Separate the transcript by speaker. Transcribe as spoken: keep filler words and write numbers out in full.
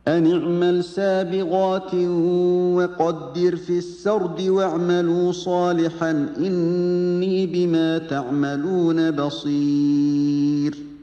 Speaker 1: أن اعمل سابغات وقدر في السرد واعملوا صالحا إني بما تعملون بصير